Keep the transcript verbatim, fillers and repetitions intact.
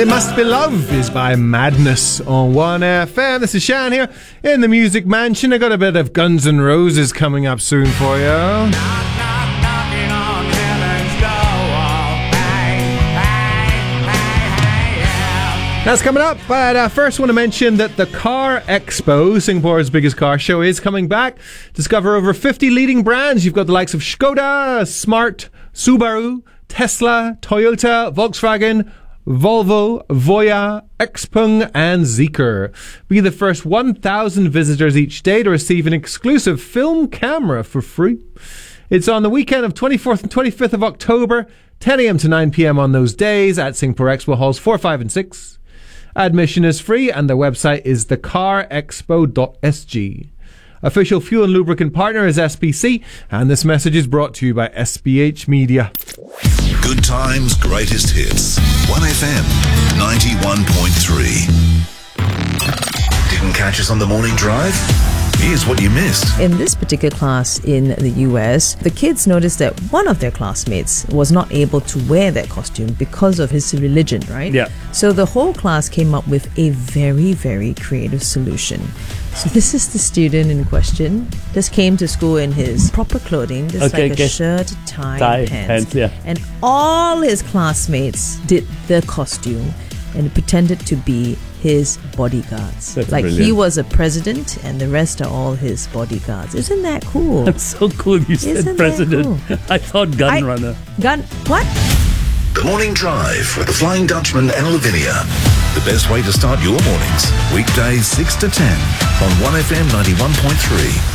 It Must Be Love is by Madness on one F M. This is Shan here in the Music Mansion. I got a bit of Guns N' Roses coming up soon for you. That's coming up, but uh, first I want to mention that the Car Expo, Singapore's biggest car show, is coming back. Discover over fifty leading brands. You've got the likes of Skoda, Smart, Subaru, Tesla, Toyota, Volkswagen, Volvo, Voya, Xpeng and Zeekr. Be the first one thousand visitors each day to receive an exclusive film camera for free. It's on the weekend of twenty-fourth and twenty-fifth of October, ten a.m. to nine p.m. on those days at Singapore Expo Halls four, five and six. Admission is free and their website is the car expo dot s g. Official fuel and lubricant partner is S P C, and this message is brought to you by S B H Media. Good times, greatest hits. one F M ninety-one point three. Didn't catch us on the morning drive? Here's what you missed. In this particular class in the U S, the kids noticed that one of their classmates was not able to wear that costume because of his religion, right? Yeah. So the whole class came up with a very, very creative solution. So this is the student in question. Just came to school in his proper clothing, just Okay, like okay. a shirt, tie, Tie, and pants. pants, yeah. And all his classmates did the costume and pretended to be his bodyguards. That's like he brilliant. was a president and the rest are all his bodyguards. Isn't that cool? That's so cool you said Isn't that president. cool? I thought gun I- runner. Gun, what? The Morning Drive with the Flying Dutchman and Lavinia. The best way to start your mornings. Weekdays six to ten on one F M ninety-one point three.